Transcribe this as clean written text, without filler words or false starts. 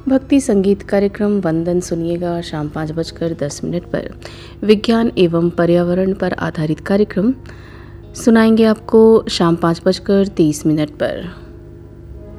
भक्ति संगीत कार्यक्रम वंदन सुनिएगा शाम 5:10 पर। विज्ञान एवं पर्यावरण पर आधारित कार्यक्रम सुनाएंगे आपको शाम 5:30 पर।